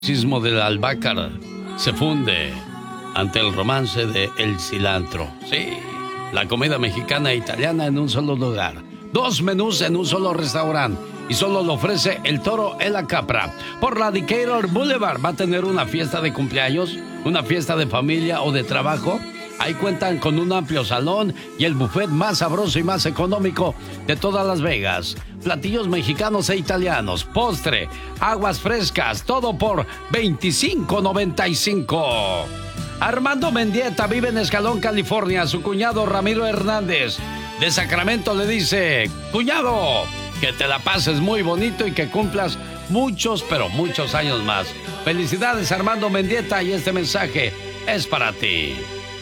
Sismo del Albacar se funde ante el romance de El Cilantro. Sí, la comida mexicana e italiana en un solo lugar. 2 menús en un solo restaurante. Y solo lo ofrece El Toro en la Capra. Por la Decatur Boulevard. ¿Va a tener una fiesta de cumpleaños? ¿Una fiesta de familia o de trabajo? Ahí cuentan con un amplio salón y el buffet más sabroso y más económico de todas Las Vegas. Platillos mexicanos e italianos, postre, aguas frescas, todo por $25.95. Armando Mendieta vive en Escalón, California. Su cuñado Ramiro Hernández de Sacramento le dice: cuñado, que te la pases muy bonito y que cumplas muchos, pero muchos años más. Felicidades, Armando Mendieta, y este mensaje es para ti.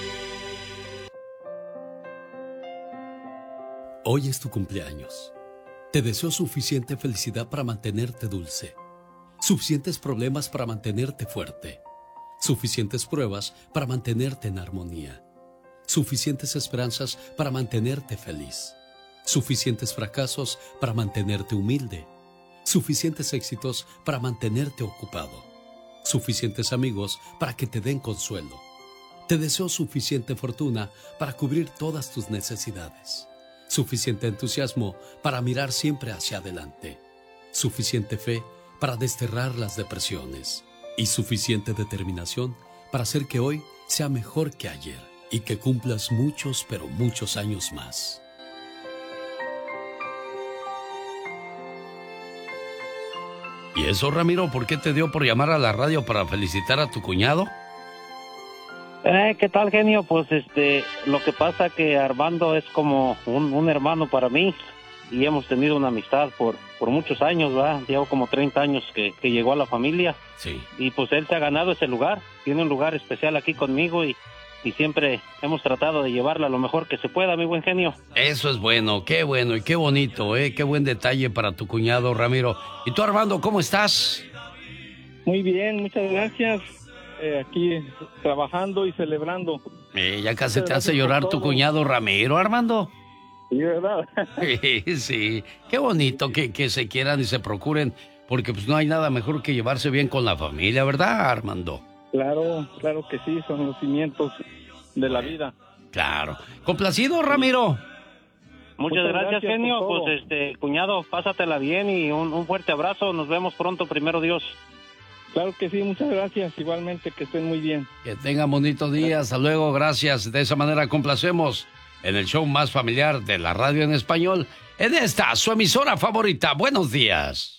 Hoy es tu cumpleaños. Te deseo suficiente felicidad para mantenerte dulce, suficientes problemas para mantenerte fuerte, suficientes pruebas para mantenerte en armonía, suficientes esperanzas para mantenerte feliz, suficientes fracasos para mantenerte humilde, suficientes éxitos para mantenerte ocupado, suficientes amigos para que te den consuelo. Te deseo suficiente fortuna para cubrir todas tus necesidades, suficiente entusiasmo para mirar siempre hacia adelante, suficiente fe para desterrar las depresiones y suficiente determinación para hacer que hoy sea mejor que ayer y que cumplas muchos, pero muchos años más. ¿Y eso, Ramiro, por qué te dio por llamar a la radio para felicitar a tu cuñado? ¿Qué tal, genio? Pues lo que pasa que Armando es como un hermano para mí y hemos tenido una amistad por muchos años, ¿verdad? Llevo como 30 años que llegó a la familia. Sí. Y pues él se ha ganado ese lugar, tiene un lugar especial aquí conmigo y siempre hemos tratado de llevarla lo mejor que se pueda, mi buen genio. Eso es bueno y qué bonito, qué buen detalle para tu cuñado, Ramiro. ¿Y tú, Armando, cómo estás? Muy bien, muchas gracias. Aquí trabajando y celebrando. Ya casi te hace llorar tu cuñado Ramiro, Armando. Sí, ¿verdad? Sí, qué bonito que se quieran y se procuren, porque pues no hay nada mejor que llevarse bien con la familia, ¿verdad, Armando? Claro que sí, son los cimientos de la vida. Claro. ¿Complacido, Ramiro? Muchas gracias, genio. Pues cuñado, pásatela bien y un fuerte abrazo. Nos vemos pronto, primero Dios. Claro que sí, muchas gracias. Igualmente, que estén muy bien. Que tengan bonito día. Hasta luego, gracias. De esa manera complacemos en el show más familiar de la radio en español, en esta, su emisora favorita. Buenos días.